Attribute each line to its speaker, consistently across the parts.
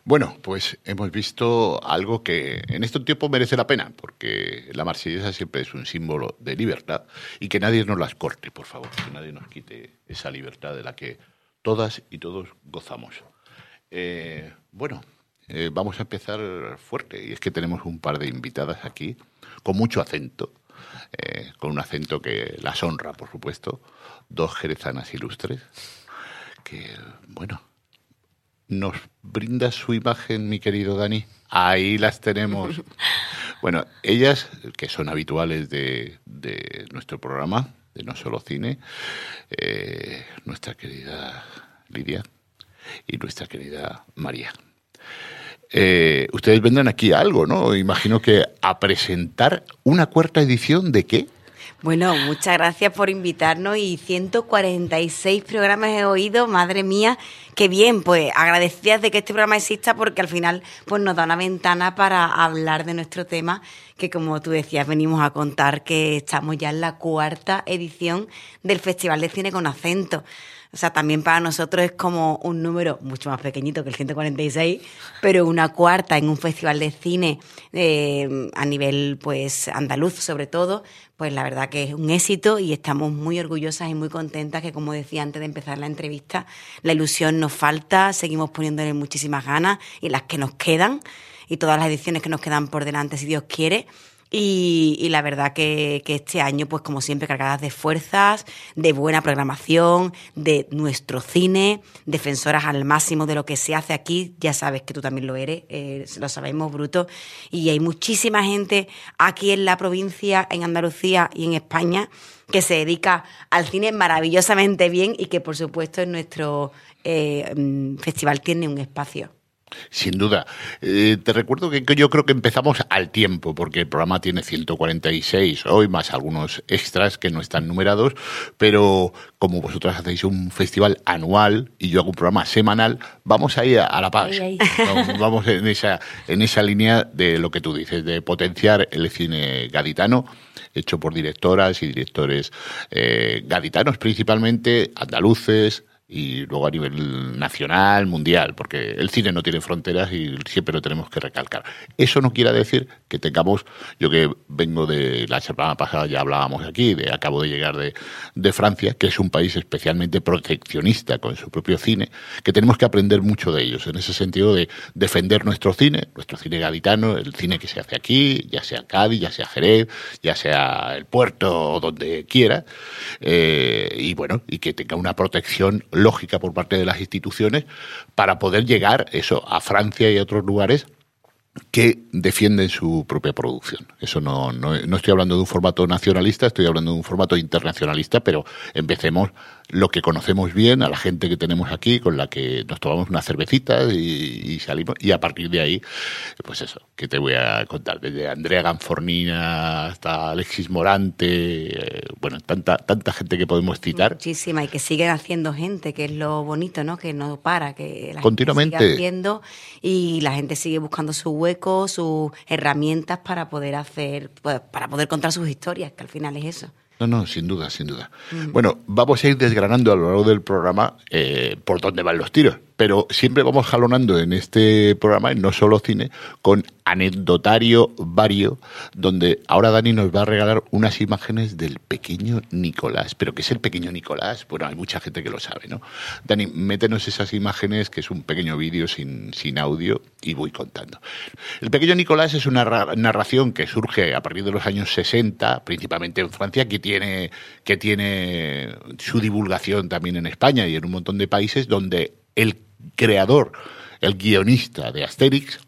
Speaker 1: Bueno, pues hemos visto algo que en este tiempo merece la pena, porque la Marsellesa siempre es un símbolo de libertad y que nadie nos las corte, por favor, que nadie nos quite esa libertad de la que todas y todos gozamos. Vamos a empezar fuerte, y es que tenemos un par de invitadas aquí con mucho acento, con un acento que las honra, por supuesto, dos jerezanas ilustres, que, bueno, nos brinda su imagen, mi querido Dani. Ahí las tenemos. Bueno, ellas, que son habituales de nuestro programa, de No Solo Cine, nuestra querida Lidia y nuestra querida María. Ustedes vendrán aquí a algo, ¿no? Imagino que a presentar una cuarta edición ¿de qué?
Speaker 2: Bueno, muchas gracias por invitarnos y 146 programas he oído, madre mía, qué bien, pues agradecidas de que este programa exista porque al final pues nos da una ventana para hablar de nuestro tema, que como tú decías, venimos a contar que estamos ya en la cuarta edición del Festival de Cine con Acento. O sea, también para nosotros es como un número mucho más pequeñito que el 146, pero una cuarta en un festival de cine a nivel pues andaluz sobre todo, pues la verdad que es un éxito y estamos muy orgullosas y muy contentas que, como decía antes de empezar la entrevista, la ilusión nos falta, seguimos poniéndole muchísimas ganas y las que nos quedan y todas las ediciones que nos quedan por delante, si Dios quiere. Y la verdad que este año, pues como siempre, cargadas de fuerzas, de buena programación, de nuestro cine, defensoras al máximo de lo que se hace aquí. Ya sabes que tú también lo eres, lo sabemos, Bruto. Y hay muchísima gente aquí en la provincia, en Andalucía y en España, que se dedica al cine maravillosamente bien y que, por supuesto, en nuestro festival tiene un espacio.
Speaker 1: Sin duda. Te recuerdo que yo creo que empezamos al tiempo, porque el programa tiene 146 hoy, más algunos extras que no están numerados, pero como vosotras hacéis un festival anual y yo hago un programa semanal, vamos ahí a la paz. Vamos en esa línea de lo que tú dices, de potenciar el cine gaditano, hecho por directoras y directores gaditanos, principalmente andaluces, y luego a nivel nacional, mundial, porque el cine no tiene fronteras y siempre lo tenemos que recalcar. Eso no quiere decir que tengamos, yo que vengo de la semana pasada, ya hablábamos aquí, acabo de llegar de Francia, que es un país especialmente proteccionista con su propio cine, que tenemos que aprender mucho de ellos, en ese sentido de defender nuestro cine gaditano, el cine que se hace aquí, ya sea Cádiz, ya sea Jerez, ya sea el Puerto o donde quiera, y bueno, y que tenga una protección lógica por parte de las instituciones para poder llegar a Francia y a otros lugares que defienden su propia producción. Eso no estoy hablando de un formato nacionalista, estoy hablando de un formato internacionalista, pero empecemos lo que conocemos bien, a la gente que tenemos aquí, con la que nos tomamos unas cervecitas y salimos, y a partir de ahí, pues eso, que te voy a contar, desde Andrea Ganfornina hasta Alexis Morante, bueno, tanta gente que podemos citar.
Speaker 2: Muchísima, y que siguen haciendo gente, que es lo bonito, ¿no? Que no para, que la
Speaker 1: continuamente
Speaker 2: gente sigue haciendo y la gente sigue buscando su hueco, sus herramientas para poder contar sus historias, que al final es eso.
Speaker 1: No, sin duda, sin duda. Bueno, vamos a ir desgranando a lo largo del programa por dónde van los tiros, pero siempre vamos jalonando en este programa, en No Solo Cine, con anecdotario vario, donde ahora Dani nos va a regalar unas imágenes del pequeño Nicolás. ¿Pero qué es el pequeño Nicolás? Bueno, hay mucha gente que lo sabe, ¿no? Dani, métenos esas imágenes, que es un pequeño vídeo sin audio, y voy contando. El pequeño Nicolás es una narración que surge a partir de los años 60, principalmente en Francia, que tiene su divulgación también en España y en un montón de países, donde el creador, el guionista de Asterix,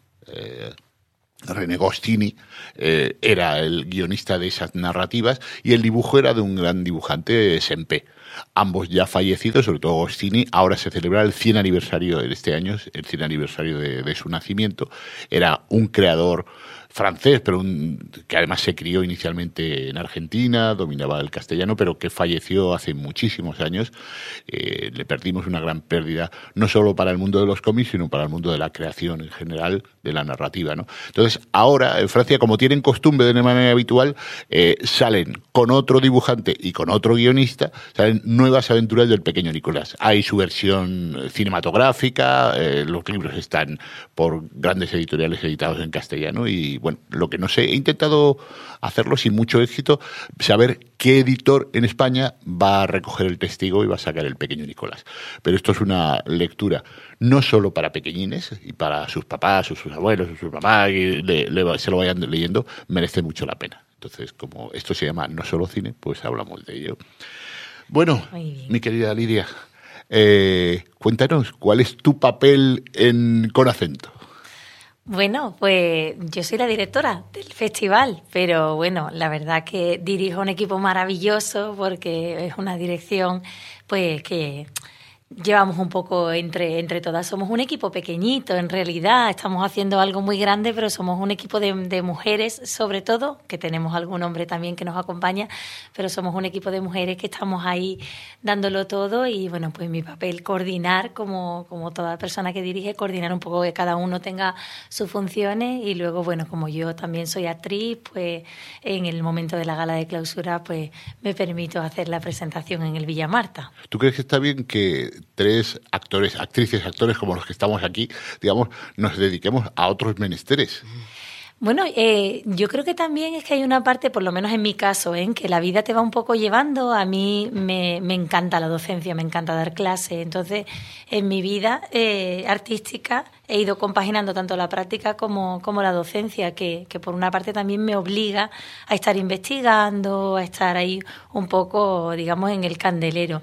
Speaker 1: René Goscinny, era el guionista de esas narrativas, y el dibujo era de un gran dibujante, Sempé. Ambos ya fallecidos, sobre todo Goscinny. Ahora se celebra el 100 aniversario de este año, el 100 aniversario de su nacimiento. Era un creador francés, pero que además se crió inicialmente en Argentina, dominaba el castellano, pero que falleció hace muchísimos años. Le perdimos una gran pérdida, no solo para el mundo de los cómics, sino para el mundo de la creación en general, de la narrativa, ¿no? Entonces, ahora en Francia, como tienen costumbre de manera habitual, salen con otro dibujante y con otro guionista, salen nuevas aventuras del pequeño Nicolás. Hay su versión cinematográfica, los libros están por grandes editoriales editados en castellano y, bueno, lo que no sé, he intentado hacerlo sin mucho éxito, saber qué editor en España va a recoger el testigo y va a sacar el pequeño Nicolás. Pero esto es una lectura no solo para pequeñines y para sus papás o sus abuelos o sus mamás, y se lo vayan leyendo, merece mucho la pena. Entonces, como esto se llama No Solo Cine, pues hablamos de ello. Bueno, mi querida Lidia, cuéntanos, ¿cuál es tu papel en Con Acento?
Speaker 3: Bueno, pues yo soy la directora del festival, pero bueno, la verdad que dirijo un equipo maravilloso porque es una dirección pues que llevamos un poco entre todas. Somos un equipo pequeñito, en realidad. Estamos haciendo algo muy grande, pero somos un equipo de mujeres, sobre todo, que tenemos algún hombre también que nos acompaña, pero somos un equipo de mujeres que estamos ahí dándolo todo y, bueno, pues mi papel coordinar, como toda persona que dirige, coordinar un poco que cada uno tenga sus funciones y luego, bueno, como yo también soy actriz, pues en el momento de la gala de clausura, pues me permito hacer la presentación en el Villa Marta.
Speaker 1: ¿Tú crees que está bien que 3 actrices, actores como los que estamos aquí, digamos, nos dediquemos a otros menesteres?
Speaker 3: Bueno, yo creo que también es que hay una parte, por lo menos en mi caso, en que la vida te va un poco llevando. A mí me encanta la docencia, me encanta dar clases. Entonces, en mi vida artística he ido compaginando tanto la práctica como la docencia, que por una parte también me obliga a estar investigando, a estar ahí un poco, digamos, en el candelero.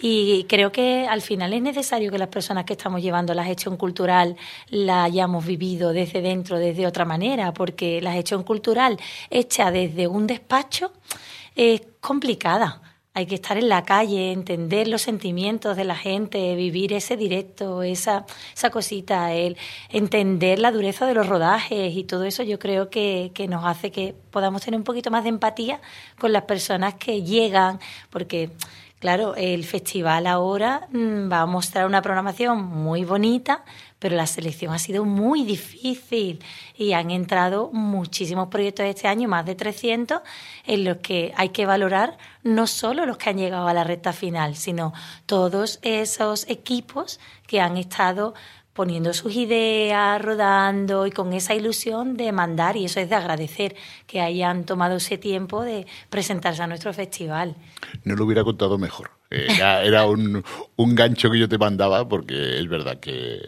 Speaker 3: Y creo que al final es necesario que las personas que estamos llevando la gestión cultural la hayamos vivido desde dentro, desde otra manera, porque la gestión cultural hecha desde un despacho es complicada. Hay que estar en la calle, entender los sentimientos de la gente, vivir ese directo, esa cosita, el entender la dureza de los rodajes y todo eso. Yo creo que nos hace que podamos tener un poquito más de empatía con las personas que llegan, porque claro, el festival ahora va a mostrar una programación muy bonita, pero la selección ha sido muy difícil y han entrado muchísimos proyectos este año, más de 300, en los que hay que valorar no solo los que han llegado a la recta final, sino todos esos equipos que han estado poniendo sus ideas, rodando y con esa ilusión de mandar, y eso es de agradecer que hayan tomado ese tiempo de presentarse a nuestro festival.
Speaker 1: No lo hubiera contado mejor. Era un gancho que yo te mandaba, porque es verdad que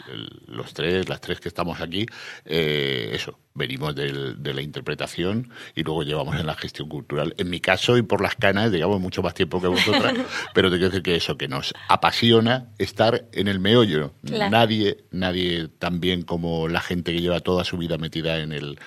Speaker 1: las tres que estamos aquí, venimos de la interpretación y luego llevamos en la gestión cultural. En mi caso, y por las canas, digamos, mucho más tiempo que vosotras, pero te quiero decir que eso, que nos apasiona estar en el meollo. Claro. Nadie tan bien como la gente que lleva toda su vida metida en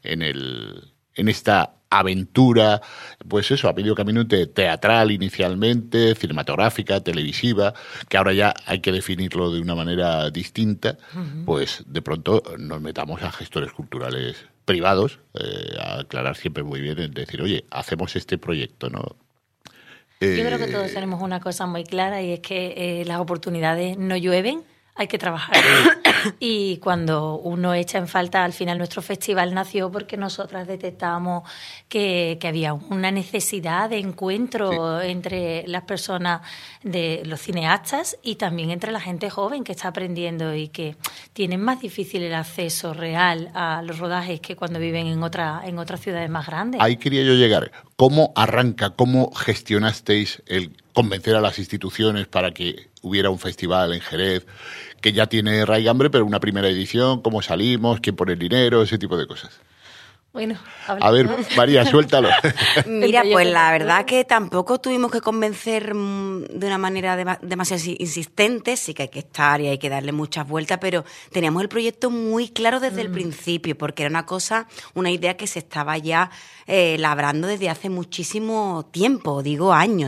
Speaker 1: esta aventura, pues eso, a medio camino teatral inicialmente, cinematográfica, televisiva, que ahora ya hay que definirlo de una manera distinta, pues de pronto nos metamos a gestores culturales privados, a aclarar siempre muy bien, es decir, oye, hacemos este proyecto, ¿no?
Speaker 3: Yo creo que todos tenemos una cosa muy clara y es que las oportunidades no llueven, hay que trabajar. Y cuando uno echa en falta, al final nuestro festival nació porque nosotras detectábamos que había una necesidad de encuentro entre las personas, de los cineastas y también entre la gente joven que está aprendiendo y que tienen más difícil el acceso real a los rodajes que cuando viven en otras ciudades más grandes.
Speaker 1: Ahí quería yo llegar. ¿Cómo arranca, cómo gestionasteis el convencer a las instituciones para que hubiera un festival en Jerez que ya tiene raigambre, pero una primera edición, cómo salimos, quién pone el dinero, ese tipo de cosas?
Speaker 3: Bueno,
Speaker 1: a ver, María, suéltalo.
Speaker 2: Mira, pues la verdad que tampoco tuvimos que convencer de una manera demasiado insistente, sí que hay que estar y hay que darle muchas vueltas, pero teníamos el proyecto muy claro desde el principio, porque era una idea que se estaba ya labrando desde hace muchísimo tiempo, digo años.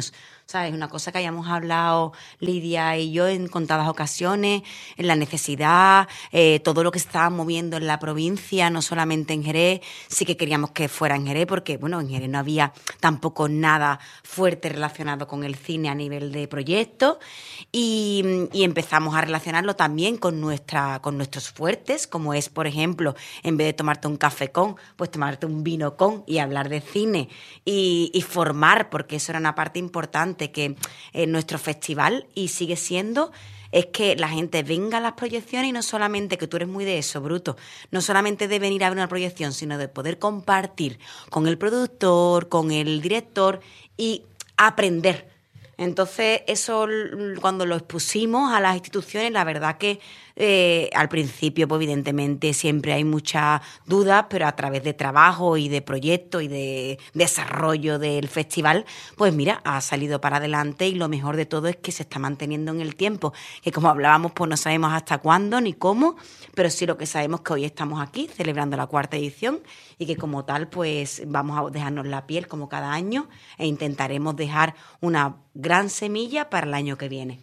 Speaker 2: ¿sabes? Una cosa que hayamos hablado Lidia y yo en contadas ocasiones, en la necesidad, todo lo que se estaba moviendo en la provincia, no solamente en Jerez, sí que queríamos que fuera en Jerez, porque bueno, en Jerez no había tampoco nada fuerte relacionado con el cine a nivel de proyectos, y empezamos a relacionarlo también con nuestros fuertes, como es, por ejemplo, en vez de tomarte un café con, pues tomarte un vino con y hablar de cine y formar, porque eso era una parte importante que en nuestro festival, y sigue siendo, es que la gente venga a las proyecciones, y no solamente, que tú eres muy de eso, Bruto, no solamente de venir a ver una proyección, sino de poder compartir con el productor, con el director y aprender. Entonces, eso cuando lo expusimos a las instituciones, la verdad que al principio, pues evidentemente siempre hay muchas dudas, pero a través de trabajo y de proyectos y de desarrollo del festival, pues mira, ha salido para adelante, y lo mejor de todo es que se está manteniendo en el tiempo, que como hablábamos, pues no sabemos hasta cuándo ni cómo, pero sí lo que sabemos es que hoy estamos aquí celebrando la 4ª edición, y que como tal pues vamos a dejarnos la piel como cada año, e intentaremos dejar una gran semilla para el año que viene.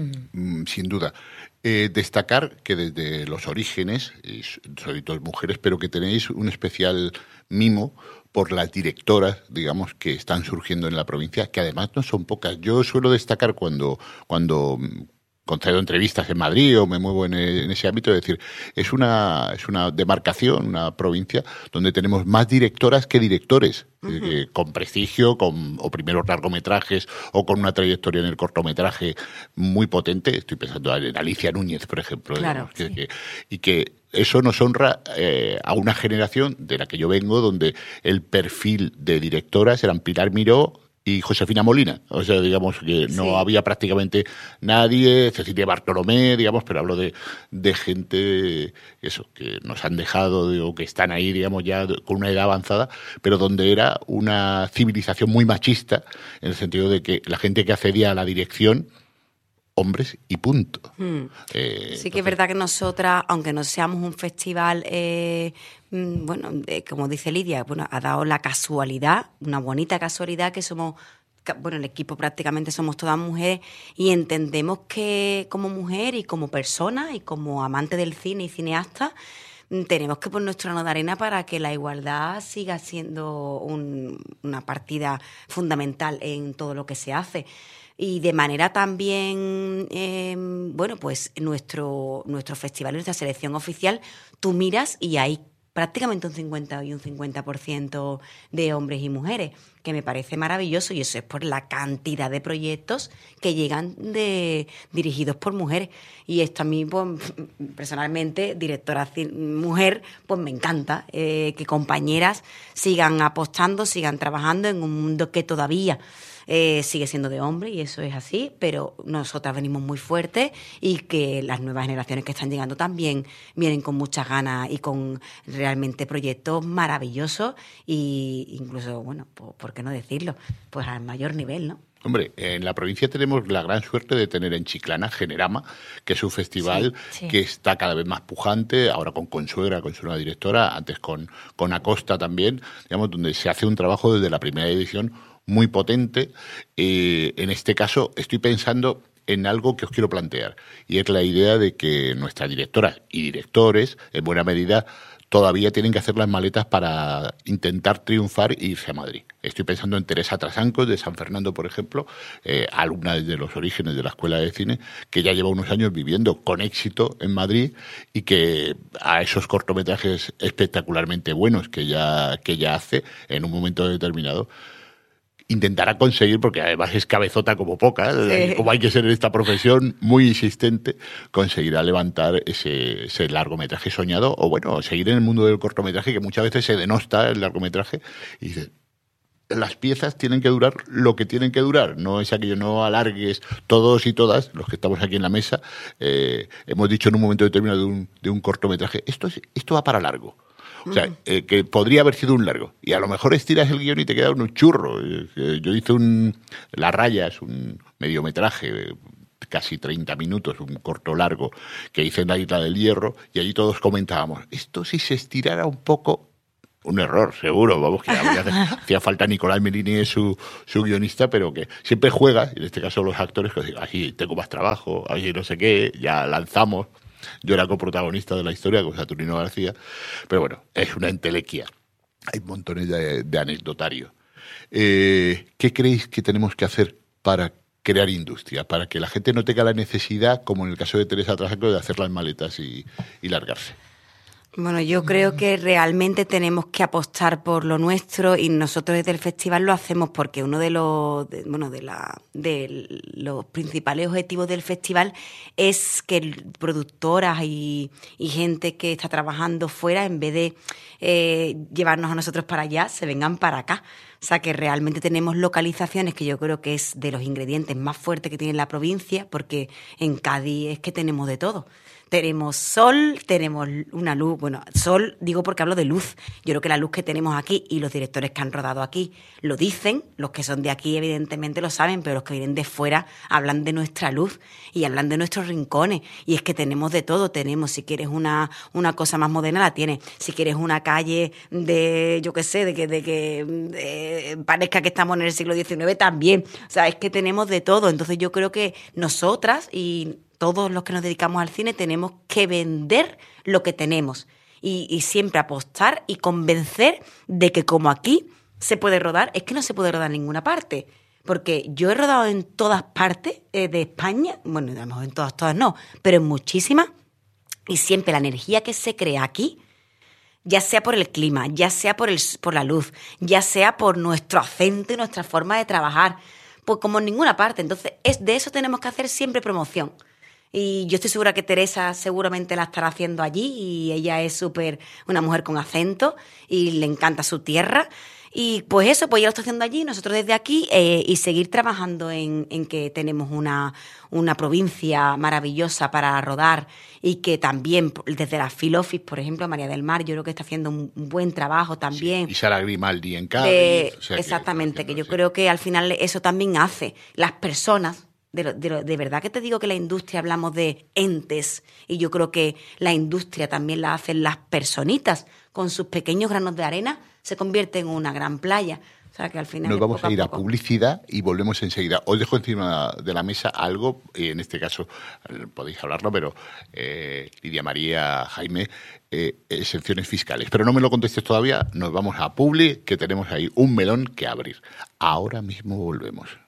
Speaker 1: Sin duda. Destacar que desde los orígenes, sois 2 mujeres, pero que tenéis un especial mimo por las directoras, digamos, que están surgiendo en la provincia, que además no son pocas. Yo suelo destacar cuando concedo entrevistas en Madrid o me muevo en ese ámbito, es decir, es una demarcación, una provincia donde tenemos más directoras que directores, con prestigio, o primeros largometrajes, o con una trayectoria en el cortometraje muy potente. Estoy pensando en Alicia Núñez, por ejemplo.
Speaker 2: Claro,
Speaker 1: digamos,
Speaker 2: sí.
Speaker 1: y que eso nos honra a una generación de la que yo vengo, donde el perfil de directoras eran Pilar Miró y Josefina Molina. O sea, digamos que no había prácticamente nadie, Cecilia Bartolomé, digamos, pero hablo de gente, eso, que nos han dejado, o que están ahí, digamos, ya con una edad avanzada, pero donde era una civilización muy machista, en el sentido de que la gente que accedía a la dirección, hombres y punto.
Speaker 2: Sí que es verdad que nosotras, aunque no seamos un festival, bueno, como dice Lidia, bueno, ha dado la casualidad, una bonita casualidad, que somos, bueno, el equipo prácticamente somos todas mujeres, y entendemos que como mujer y como persona y como amante del cine y cineasta, tenemos que poner nuestro grano de arena para que la igualdad siga siendo una partida fundamental en todo lo que se hace. Y de manera también, bueno, pues nuestro festival, nuestra selección oficial, tú miras y hay prácticamente un 50 y un 50% de hombres y mujeres, que me parece maravilloso, y eso es por la cantidad de proyectos que llegan dirigidos por mujeres. Y esto a mí, pues, personalmente, directora mujer, pues me encanta que compañeras sigan apostando, sigan trabajando en un mundo que todavía sigue siendo de hombre, y eso es así, pero nosotras venimos muy fuertes, y que las nuevas generaciones que están llegando también vienen con muchas ganas y con realmente proyectos maravillosos, e incluso, bueno, ¿por qué no decirlo? Pues al mayor nivel, ¿no?
Speaker 1: Hombre, en la provincia tenemos la gran suerte de tener en Chiclana Generama, que es un festival que está cada vez más pujante, ahora con Consuegra, con su nueva directora, antes con Acosta también, digamos, donde se hace un trabajo desde la primera edición muy potente. En este caso estoy pensando en algo que os quiero plantear, y es la idea de que nuestras directoras y directores, en buena medida, todavía tienen que hacer las maletas para intentar triunfar e irse a Madrid. Estoy pensando en Teresa Trasancos, de San Fernando, por ejemplo, alumna desde los orígenes de la Escuela de Cine, que ya lleva unos años viviendo con éxito en Madrid, y que a esos cortometrajes espectacularmente buenos que ya hace en un momento determinado, intentará conseguir, porque además es cabezota como poca, como hay que ser en esta profesión, muy insistente, conseguirá levantar ese largometraje soñado, o bueno, seguir en el mundo del cortometraje, que muchas veces se denosta el largometraje, y dice, las piezas tienen que durar lo que tienen que durar, no es aquello, no alargues. Todos y todas, los que estamos aquí en la mesa, hemos dicho en un momento determinado de un cortometraje, esto va para largo. O sea, que podría haber sido un largo. Y a lo mejor estiras el guión y te queda un churro. Yo hice La Raya, es un mediometraje, casi 30 minutos, un corto largo, que hice en la Isla del Hierro, y allí todos comentábamos, esto si se estirara un poco, Un error, seguro, vamos, que hacía falta Nicolás Melini, su guionista, pero que siempre juega, y en este caso los actores, que dicen, así tengo más trabajo, así no sé qué, ya lanzamos. Yo era coprotagonista de la historia con Saturnino García, pero bueno, es una entelequia. Hay montones de anecdotarios. ¿Qué creéis que tenemos que hacer para crear industria, para que la gente no tenga la necesidad, como en el caso de Teresa Trasaco, de hacer las maletas y largarse?
Speaker 2: Bueno, yo creo que realmente tenemos que apostar por lo nuestro y nosotros desde el festival lo hacemos porque uno de los principales objetivos del festival es que productoras y gente que está trabajando fuera, en vez de llevarnos a nosotros para allá, se vengan para acá. O sea, que realmente tenemos localizaciones que yo creo que es de los ingredientes más fuertes que tiene la provincia, porque en Cádiz es que tenemos de todo. Tenemos sol, tenemos una luz, bueno, sol digo porque hablo de luz. Yo creo que la luz que tenemos aquí y los directores que han rodado aquí lo dicen, los que son de aquí evidentemente lo saben, pero los que vienen de fuera hablan de nuestra luz y hablan de nuestros rincones. Y es que tenemos de todo, tenemos, si quieres una cosa más moderna la tienes, si quieres una calle de, yo qué sé, de que parezca que estamos en el siglo XIX también. O sea, es que tenemos de todo. Entonces yo creo que nosotras y todos los que nos dedicamos al cine tenemos que vender lo que tenemos y siempre apostar y convencer de que como aquí se puede rodar, es que no se puede rodar en ninguna parte. Porque yo he rodado en todas partes de España, bueno, a lo mejor en todas no, pero en muchísimas, y siempre la energía que se crea aquí, ya sea por el clima, ya sea por la luz, ya sea por nuestro acento y nuestra forma de trabajar, pues como en ninguna parte. Entonces, de eso tenemos que hacer siempre promoción. Y yo estoy segura que Teresa seguramente la estará haciendo allí y ella es una mujer con acento y le encanta su tierra. Y pues eso, pues ella lo está haciendo allí, nosotros desde aquí y seguir trabajando en que tenemos una provincia maravillosa para rodar y que también desde la Phil Office, por ejemplo, María del Mar, yo creo que está haciendo un buen trabajo también.
Speaker 1: Sí, y Sara Grimaldi en Cádiz.
Speaker 2: Exactamente, que yo creo que al final eso también hace las personas. De verdad que te digo que la industria hablamos de entes y yo creo que la industria también la hacen las personitas con sus pequeños granos de arena se convierte en una gran playa. O sea que al final
Speaker 1: nos vamos a ir a publicidad y volvemos enseguida. Os dejo encima de la mesa algo, y en este caso podéis hablarlo, pero Lidia María, Jaime, exenciones fiscales. Pero no me lo contestes todavía, nos vamos a Publi, que tenemos ahí un melón que abrir. Ahora mismo volvemos.